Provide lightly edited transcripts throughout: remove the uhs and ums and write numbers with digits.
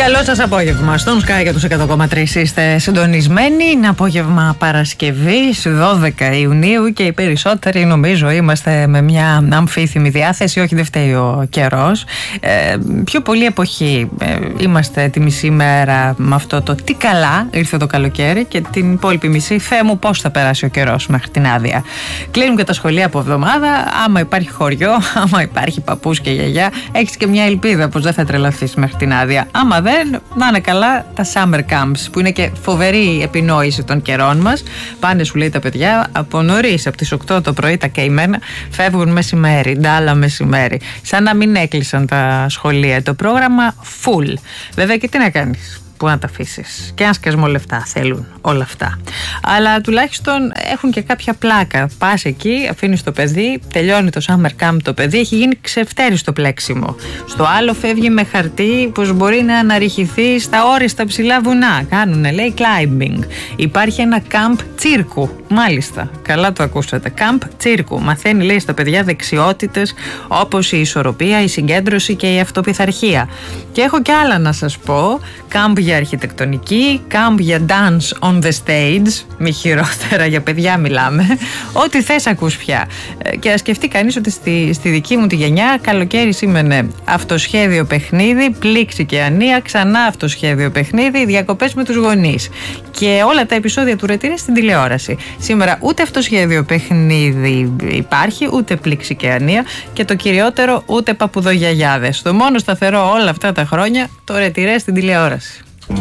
Καλό σας απόγευμα. Στον Sky για τους 100,3 είστε συντονισμένοι. Είναι απόγευμα Παρασκευής, 12 Ιουνίου και οι περισσότεροι νομίζω είμαστε με μια αμφίθυμη διάθεση. Όχι, δεν φταίει ο καιρός. Πιο πολύ εποχή είμαστε τη μισή μέρα με αυτό το τι καλά ήρθε το καλοκαίρι και την υπόλοιπη μισή Θεέ μου πώς θα περάσει ο καιρός μέχρι την άδεια. Κλείνουν και τα σχολεία από εβδομάδα. Άμα υπάρχει χωριό, άμα υπάρχει παππούς και γιαγιά, έχεις και μια ελπίδα πως δεν θα τρελαθείς μέχρι την άδεια. Άμα δεν, να είναι καλά τα summer camps που είναι και φοβερή επινόηση των καιρών μας. Πάνε, σου λέει, τα παιδιά από νωρίς, από τις 8 το πρωί τα καημένα, φεύγουν μεσημέρι, ντάλα μεσημέρι. Σαν να μην έκλεισαν τα σχολεία. Το πρόγραμμα full. Βέβαια και τι να κάνεις. Πού να τα αφήσεις. Και ένα σκασμό λεφτά θέλουν όλα αυτά. Αλλά τουλάχιστον έχουν και κάποια πλάκα. Πας εκεί, αφήνεις το παιδί, τελειώνει το summer camp το παιδί, έχει γίνει ξεφτέριστο πλέξιμο. Στο άλλο φεύγει με χαρτί πως μπορεί να αναρριχηθεί στα όριστα ψηλά βουνά. Κάνουνε, λέει, climbing. Υπάρχει ένα camp τσίρκου. Μάλιστα, καλά το ακούσατε. Camp τσίρκου. Μαθαίνει, λέει, στα παιδιά δεξιότητες όπως η ισορροπία, η συγκέντρωση και η αυτοπιθαρχία. Και έχω κι άλλα να σας πω. Camp για αρχιτεκτονική, camp για dance on the stage, μη χειρότερα, για παιδιά μιλάμε. Ό,τι θες ακούς πια. Και να σκεφτεί κανείς ότι στη δική μου τη γενιά καλοκαίρι σήμαινε αυτοσχέδιο παιχνίδι, πλήξη και ανία, ξανά αυτοσχέδιο παιχνίδι, διακοπές με τους γονείς. Και όλα τα επεισόδια του ρετήρε στην τηλεόραση. Σήμερα ούτε αυτοσχέδιο παιχνίδι υπάρχει, ούτε πλήξη και ανία και το κυριότερο ούτε παπουδογιαγιάδες. Το μόνο σταθερό όλα αυτά τα χρόνια, το ρετήρε στην τηλεόραση.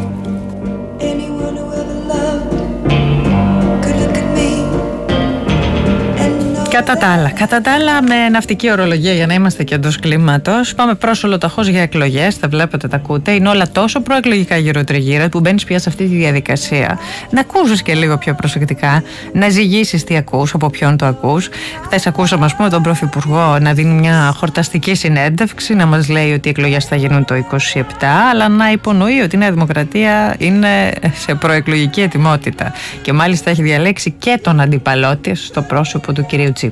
Κατά τα άλλα, με ναυτική ορολογία για να είμαστε και εντός κλίματος, πάμε προς ολοταχώς για εκλογές. Τα βλέπετε, τα ακούτε. Είναι όλα τόσο προεκλογικά γύρω-τριγύρω που μπαίνεις πια σε αυτή τη διαδικασία. Να ακούσεις και λίγο πιο προσεκτικά, να ζυγίσεις τι ακούς, από ποιον το ακούς. Χθες ακούσαμε, ας πούμε, τον Πρωθυπουργό να δίνει μια χορταστική συνέντευξη, να μας λέει ότι οι εκλογές θα γίνουν το 27, αλλά να υπονοεί ότι η Νέα Δημοκρατία είναι σε προεκλογική ετοιμότητα. Και μάλιστα έχει διαλέξει και τον αντιπαλό της στο πρόσωπο του κυρίου Τσίπρα.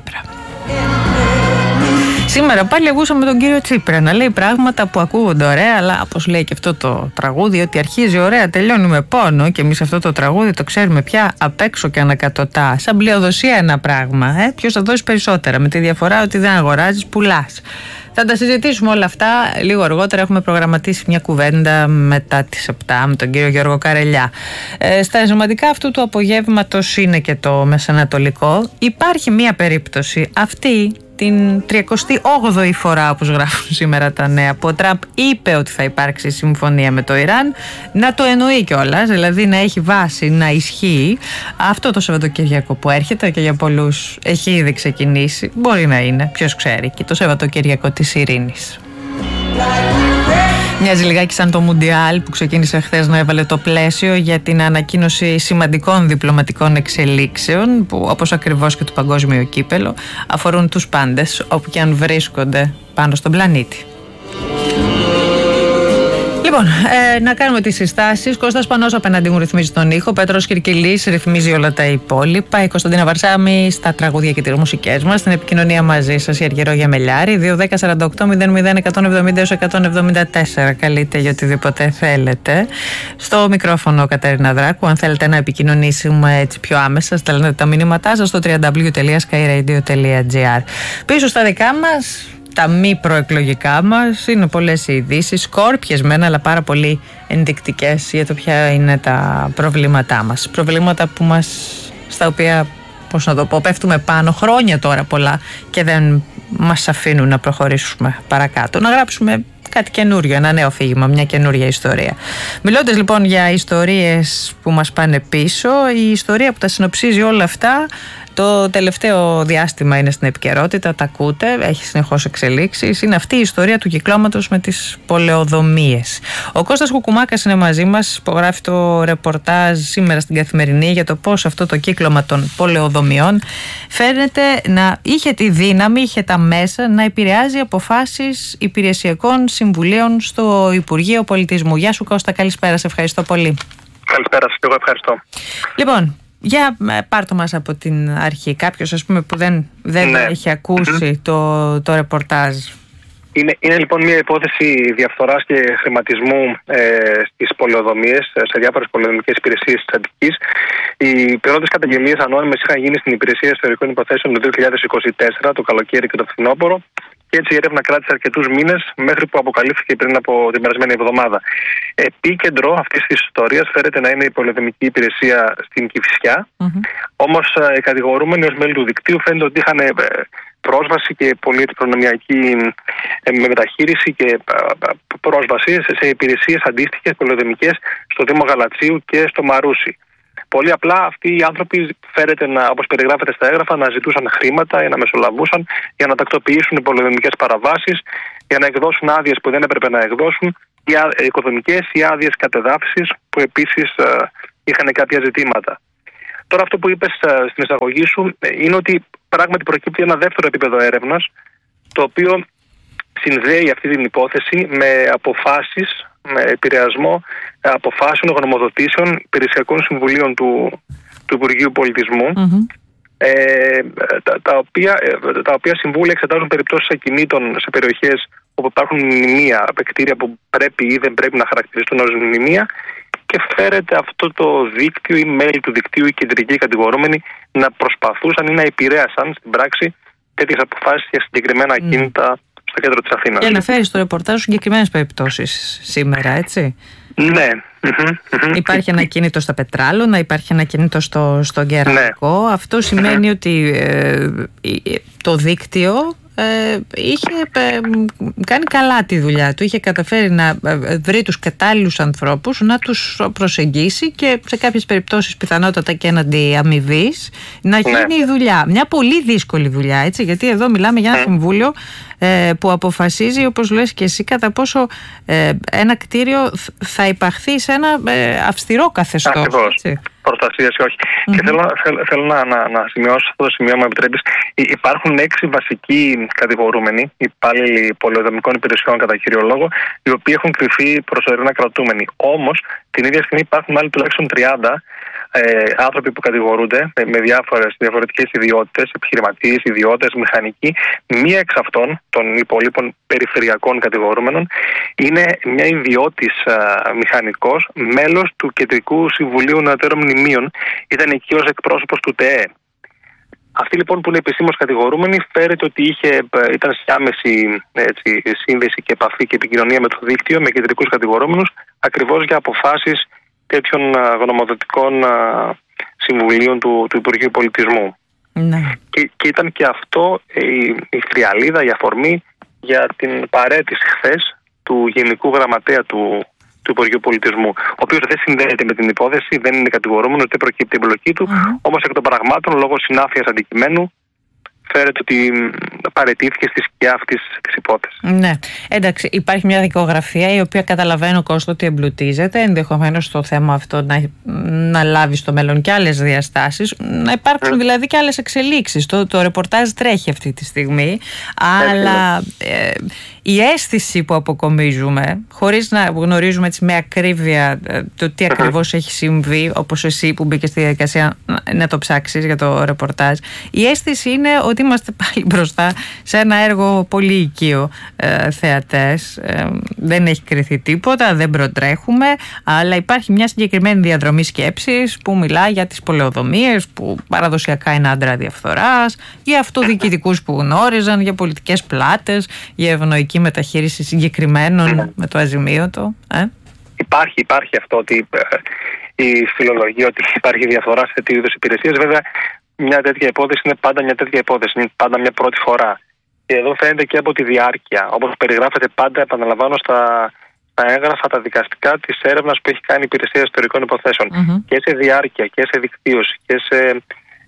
Σήμερα πάλι ακούσαμε τον κύριο Τσίπρα να λέει πράγματα που ακούγονται ωραία, αλλά όπως λέει και αυτό το τραγούδι, ότι αρχίζει ωραία, τελειώνει με πόνο, και εμείς αυτό το τραγούδι το ξέρουμε πια απ' έξω και ανακατοτά. Σαν πλειοδοσία ένα πράγμα. Ποιος θα δώσει περισσότερα, με τη διαφορά ότι δεν αγοράζεις, πουλάς. Θα τα συζητήσουμε όλα αυτά λίγο αργότερα. Έχουμε προγραμματίσει μια κουβέντα μετά τις 7 με τον κύριο Γιώργο Καρελιά. Στα σημαντικά αυτού του απογεύματος είναι και το μεσανατολικό. Υπάρχει μια περίπτωση, αυτή την 38η φορά, όπως γράφουν σήμερα τα νέα, που ο Τραμπ είπε ότι θα υπάρξει συμφωνία με το Ιράν, να το εννοεί κιόλας, δηλαδή να έχει βάση, να ισχύει. Αυτό το Σαββατοκύριακο που έρχεται και για πολλούς έχει ήδη ξεκινήσει, μπορεί να είναι, ποιος ξέρει, και το Σαββατοκύριακο της ειρήνης. Μοιάζει λιγάκι σαν το Μουντιάλ που ξεκίνησε χθες να έβαλε το πλαίσιο για την ανακοίνωση σημαντικών διπλωματικών εξελίξεων που, όπως ακριβώς και το παγκόσμιο κύπελο, αφορούν τους πάντες όπου και αν βρίσκονται πάνω στον πλανήτη. Λοιπόν, να κάνουμε τις συστάσεις. Κώστας Πανός απέναντι μου ρυθμίζει τον ήχο. Πέτρος Κυρκυλής ρυθμίζει όλα τα υπόλοιπα. Η Κωνσταντίνα Βαρσάμι στα τραγούδια και τις μουσικές μας. Στην επικοινωνία μαζί σας η Αργυρόγια Μελιάρη. 2-10-48-00-170-174. Καλείτε για οτιδήποτε θέλετε. Στο μικρόφωνο ο Κατερίνα Δράκου. Αν θέλετε να επικοινωνήσουμε έτσι πιο άμεσα, στέλνετε τα μηνύματά σας στο www.skyradio.gr. Πίσω στα δικά μας, τα μη προεκλογικά μας, είναι πολλές οι ειδήσεις, σκόρπιες μένα, αλλά πάρα πολύ ενδεικτικές για το ποια είναι τα προβλήματά μας. Προβλήματα που στα οποία, πώς να το πω, πέφτουμε πάνω χρόνια τώρα πολλά και δεν μας αφήνουν να προχωρήσουμε παρακάτω, να γράψουμε κάτι καινούριο, ένα νέο φύγημα, μια καινούρια ιστορία. Μιλώντας λοιπόν για ιστορίες που μας πάνε πίσω, η ιστορία που τα συνοψίζει όλα αυτά το τελευταίο διάστημα είναι στην επικαιρότητα, τα ακούτε, έχει συνεχώς εξελίξεις. Είναι αυτή η ιστορία του κυκλώματος με τις πολεοδομίες. Ο Κώστας Κουκουμάκας είναι μαζί μας, υπογράφει το ρεπορτάζ σήμερα στην Καθημερινή για το πώς αυτό το κύκλωμα των πολεοδομιών φαίνεται να είχε τη δύναμη, είχε τα μέσα να επηρεάζει αποφάσεις υπηρεσιακών συμβουλίων στο Υπουργείο Πολιτισμού. Γεια σου Κώστα, καλησπέρα, σε ευχαριστώ πολύ. Καλησπέρα σας, εγώ ευχαριστώ. Λοιπόν, για πάρτο μας από την αρχή, κάποιος ας πούμε που δεν έχει ακούσει το ρεπορτάζ. Είναι λοιπόν μια υπόθεση διαφθοράς και χρηματισμού στις πολεοδομίες, σε διάφορες πολεοδομικές υπηρεσίες της Αττικής. Οι πρώτες καταγγελίες ανώνυμες είχαν γίνει στην Υπηρεσία Ιστορικών Υποθέσεων το 2024, το καλοκαίρι και το φθινόπωρο. Και έτσι η έρευνα κράτησε αρκετούς μήνες μέχρι που αποκαλύφθηκε πριν από την περασμένη εβδομάδα. Επίκεντρο αυτής της ιστορίας φέρεται να είναι η πολεοδομική υπηρεσία στην Κηφισιά. Όμως οι κατηγορούμενοι ως μέλη του δικτύου φαίνεται ότι είχαν πρόσβαση και πολύ προνομιακή μεταχείριση και πρόσβαση σε υπηρεσίες αντίστοιχες πολεοδομικές στο Δήμο Γαλατσίου και στο Μαρούσι. Πολύ απλά αυτοί οι άνθρωποι φέρεται όπως περιγράφεται στα έγγραφα, να ζητούσαν χρήματα ή να μεσολαβούσαν για να τακτοποιήσουν πολεοδομικές παραβάσεις, για να εκδώσουν άδειες που δεν έπρεπε να εκδώσουν, οικοδομικές ή άδειες κατεδάφισης που επίσης είχαν κάποια ζητήματα. Τώρα αυτό που είπες στην εισαγωγή σου είναι ότι πράγματι προκύπτει ένα δεύτερο επίπεδο έρευνας, το οποίο συνδέει αυτή την υπόθεση με αποφάσεις, με επηρεασμό αποφάσεων, γνωμοδοτήσεων υπηρεσιακών συμβουλίων του Υπουργείου Πολιτισμού, τα οποία συμβούλια εξετάζουν περιπτώσεις ακινήτων σε περιοχές όπου υπάρχουν μνημεία, κτίρια που πρέπει ή δεν πρέπει να χαρακτηριστούν ως μνημεία, και φέρεται αυτό το δίκτυο ή μέλη του δικτύου, οι κεντρικοί κατηγορούμενοι, να προσπαθούσαν ή να επηρέασαν στην πράξη τέτοιες αποφάσεις για συγκεκριμένα ακίνητα στο κέντρο της Αθήνας. Και αναφέρει στο ρεπορτάζ συγκεκριμένες περιπτώσεις σήμερα, έτσι. Ναι. Υπάρχει ένα ακίνητο στα Πετράλωνα, υπάρχει ένα ακίνητο στο Κεραμικό. Ναι. Αυτό σημαίνει ότι το δίκτυο είχε κάνει καλά τη δουλειά του, είχε καταφέρει να βρει τους κατάλληλους ανθρώπους, να τους προσεγγίσει και σε κάποιες περιπτώσεις πιθανότατα και έναντι αμοιβής να γίνει η δουλειά. Μια πολύ δύσκολη δουλειά, έτσι, γιατί εδώ μιλάμε για ένα συμβούλιο που αποφασίζει, όπως λες και εσύ, κατά πόσο ένα κτίριο θα υπαχθεί σε ένα αυστηρό καθεστώς. Ακριβώς. Προστασίας ή όχι. Και θέλω να σημειώσω αυτό το σημείο, μου επιτρέπεις. Υπάρχουν 6 βασικοί κατηγορούμενοι, υπάλληλοι πολεοδομικών υπηρεσιών κατά κύριο λόγο, οι οποίοι έχουν κρυφεί προσωρινά κρατούμενοι. Όμως την ίδια στιγμή υπάρχουν άλλοι τουλάχιστον 30 άνθρωποι που κατηγορούνται με διαφορετικές ιδιότητες, επιχειρηματίες, ιδιώτες, μηχανικοί. Μία εξ αυτών των υπολείπων περιφερειακών κατηγορούμενων είναι μια ιδιώτης μηχανικός, μέλος του Κεντρικού Συμβουλίου Νεωτέρων Μνημείων. Ήταν εκεί ως εκπρόσωπος του ΤΕΕ. Αυτοί λοιπόν που είναι επισήμως κατηγορούμενοι φέρεται ότι ήταν σε άμεση σύνδεση και επαφή και επικοινωνία με το δίκτυο, με κεντρικούς κατηγορούμενους, ακριβώς για αποφάσεις τέτοιων γνωμοδοτικών συμβουλίων του Υπουργείου Πολιτισμού. Ναι. Και ήταν και αυτό η θριαλίδα, η αφορμή για την παραίτηση χθες του Γενικού Γραμματέα του Υπουργείου Πολιτισμού, ο οποίος δεν συνδέεται με την υπόθεση, δεν είναι κατηγορούμενος, δεν προκύπτει η εμπλοκή του, όμως εκ των πραγμάτων, λόγω συνάφειας αντικειμένου, φέρεται ότι παραιτήθηκε στη σκιά αυτής της υπόθεσης. Ναι, εντάξει, υπάρχει μια δικογραφία η οποία καταλαβαίνω, Κώστο, ότι εμπλουτίζεται. Ενδεχομένως το θέμα αυτό να λάβει στο μέλλον και άλλες διαστάσεις, να υπάρξουν δηλαδή και άλλες εξελίξεις. Το ρεπορτάζ τρέχει αυτή τη στιγμή, αλλά η αίσθηση που αποκομίζουμε, χωρίς να γνωρίζουμε έτσι με ακρίβεια το τι ακριβώς έχει συμβεί, όπως εσύ που μπήκε στη διαδικασία να το ψάξεις για το ρεπορτάζ, η αίσθηση είναι ότι είμαστε πάλι μπροστά σε ένα έργο πολύ οικείο, θεατές. Δεν έχει κριθεί τίποτα, δεν προτρέχουμε, αλλά υπάρχει μια συγκεκριμένη διαδρομή σκέψης που μιλά για τις πολεοδομίες που παραδοσιακά είναι άντρα διαφθοράς, για αυτοδιοικητικούς που γνώριζαν, για πολιτικές πλάτες, για ευνοϊκή μεταχείριση συγκεκριμένων με το αζημίωτο. Υπάρχει αυτό ότι η φιλολογία ότι υπάρχει διαφθορά σε τέτοιου είδους υπηρεσίες. Βέβαια, μια τέτοια υπόθεση είναι πάντα μια τέτοια υπόθεση, είναι πάντα μια πρώτη φορά. Και εδώ φαίνεται και από τη διάρκεια, όπως περιγράφεται πάντα, επαναλαμβάνω, στα έγγραφα τα δικαστικά της έρευνας που έχει κάνει η Υπηρεσία Ιστορικών Υποθέσεων. Και σε διάρκεια και σε δικτύωση και σε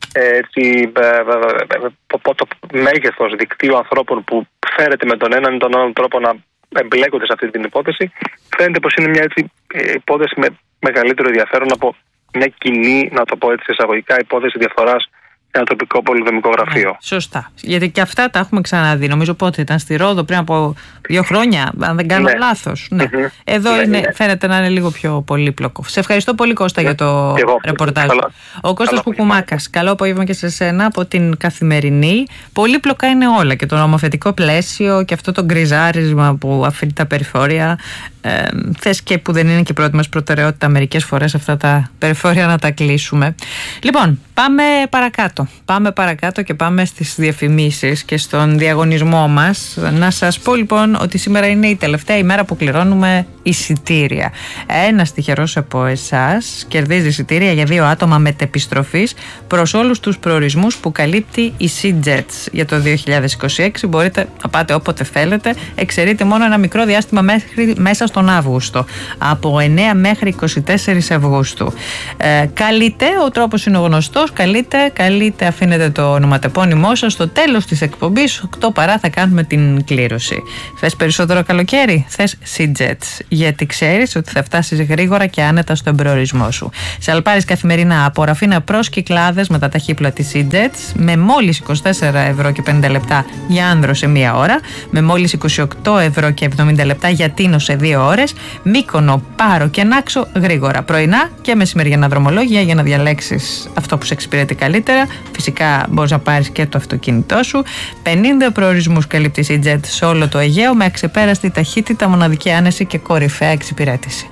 το μέγεθος δικτύου ανθρώπων που φέρεται με τον έναν ή τον άλλον τρόπο να εμπλέκονται σε αυτή την υπόθεση, φαίνεται πως είναι μια υπόθεση με μεγαλύτερο ενδιαφέρον από μια κοινή, να το πω έτσι εισαγωγικά, υπόθεση διαφθοράς ένα τοπικό πολυδομικό γραφείο. Σωστά. Γιατί και αυτά τα έχουμε ξαναδεί. Νομίζω πότε ήταν στη Ρόδο πριν από 2 χρόνια, αν δεν κάνω λάθος. Ναι. Εδώ φαίνεται να είναι λίγο πιο πολύπλοκο. Σε ευχαριστώ πολύ, Κώστα, για το ρεπορτάζ. Ο Κώστας Κουκουμάκας. Καλό απόγευμα και σε σένα από την Καθημερινή. Πολύπλοκα είναι όλα, και το νομοθετικό πλαίσιο και αυτό το γκριζάρισμα που αφήνει τα περιφόρια. Θες και που δεν είναι και πρώτη μας προτεραιότητα μερικές φορές αυτά τα περιφόρια να τα κλείσουμε. Λοιπόν, πάμε παρακάτω και πάμε στις διαφημίσεις και στον διαγωνισμό μας. Να σας πω λοιπόν ότι σήμερα είναι η τελευταία ημέρα που κληρώνουμε εισιτήρια. Ένας τυχερός από εσάς κερδίζει εισιτήρια για 2 άτομα μετεπιστροφής προς όλους τους προορισμούς που καλύπτει η SeaJets για το 2026. Μπορείτε να πάτε όποτε θέλετε. Εξαιρείται μόνο ένα μικρό διάστημα μέσα στον Αύγουστο, από 9 μέχρι 24 Αυγούστου. Καλείτε, ο τρόπος είναι ο γνωστός. Καλείτε, αφήνετε το ονοματεπώνυμό σας. Στο τέλος της εκπομπής, 8 παρά, θα κάνουμε την κλήρωση. Θες περισσότερο καλοκαίρι? Θες SeaJets, γιατί ξέρεις ότι θα φτάσεις γρήγορα και άνετα στον προορισμό σου. Σαλπάρεις καθημερινά από Ραφίνα προς Κυκλάδες με τα ταχύπλα της SeaJets, με μόλις 24 ευρώ και 50 λεπτά για άνδρο σε 1 ώρα, με μόλις 28 ευρώ και 70 λεπτά για Τίνο σε 2 ώρες, Μύκονο, Πάρο και Νάξο γρήγορα, πρωινά και μεσημεριανά δρομολόγια για να διαλέξεις αυτό που σε εξυπηρετεί καλύτερα. Φυσικά μπορείς να πάρεις και το αυτοκίνητό σου. 50 προορισμούς καλύπτει η SeaJet σε όλο το Αιγαίο, με αξεπέραστη ταχύτητα, μοναδική άνεση και κορυφαία εξυπηρέτηση.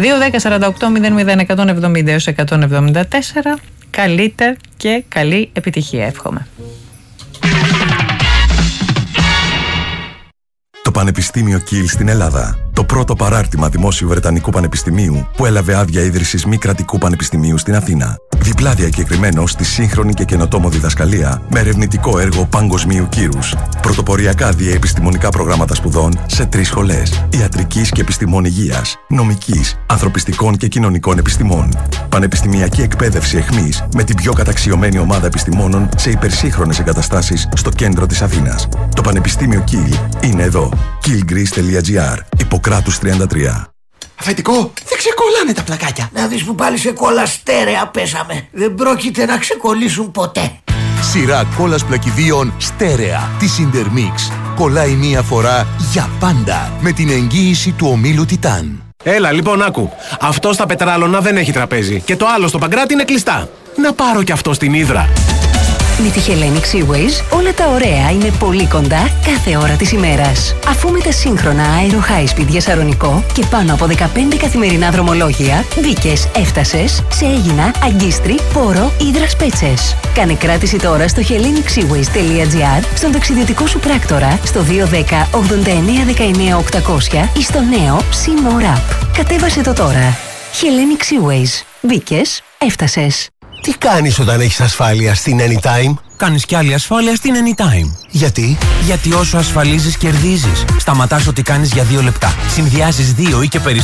2-10-48-001-170-174. Καλείτε και καλή επιτυχία, εύχομαι. Το Πανεπιστήμιο Κιλ στην Ελλάδα. Το πρώτο παράρτημα δημόσιου Βρετανικού Πανεπιστημίου που έλαβε άδεια ίδρυσης μη κρατικού πανεπιστημίου στην Αθήνα. Διπλά διακεκριμένο στη σύγχρονη και καινοτόμο διδασκαλία με ερευνητικό έργο παγκοσμίου κύρους. Πρωτοποριακά διαεπιστημονικά προγράμματα σπουδών σε 3 σχολές: ιατρικής και επιστημών υγείας, νομικής, ανθρωπιστικών και κοινωνικών επιστημών. Πανεπιστημιακή εκπαίδευση εχμής με την πιο καταξιωμένη ομάδα επιστημόνων σε υπερσύγχρονες εγκαταστάσεις στο κέντρο της Αθήνας. Το Πανεπιστήμιο Κιλ είναι εδώ. killgreece.gr. Ιπποκράτους 33. Αφεντικό, δεν ξεκολλάνε τα πλακάκια. Να δεις που πάλι σε κόλλα στέρεα πέσαμε. Δεν πρόκειται να ξεκολλήσουν ποτέ. Σειρά κόλλας πλακιδίων στέρεα της Intermix. Κολλάει μία φορά για πάντα με την εγγύηση του ομίλου Τιτάν. Έλα λοιπόν, άκου. Αυτό στα Πετράλωνα δεν έχει τραπέζι και το άλλο στο Παγκράτη είναι κλειστά. Να πάρω κι αυτό στην Ύδρα. Με τη Hellenic Seaways όλα τα ωραία είναι πολύ κοντά κάθε ώρα της ημέρας. Αφού με τα σύγχρονα Aero High Speed για Σαρονικό και πάνω από 15 καθημερινά δρομολόγια, μπήκες, έφτασες σε Αίγινα, Αγκίστρι, Πόρο, Ύδρας Πέτσες. Κάνε κράτηση τώρα στο hellenicseaways.gr, στον ταξιδιωτικό σου πράκτορα, στο 210 89 19 800 ή στο νέο Sea App. Κατέβασε το τώρα. Hellenic Seaways. Μπήκες, έφτασες. Τι κάνεις όταν έχεις ασφάλεια στην Anytime? Κάνεις κι άλλη ασφάλεια στην Anytime. Γιατί? Γιατί όσο ασφαλίζεις κερδίζεις. Σταματάς ό,τι κάνεις για 2 λεπτά. Συνδυάζεις 2 ή και περισσότερο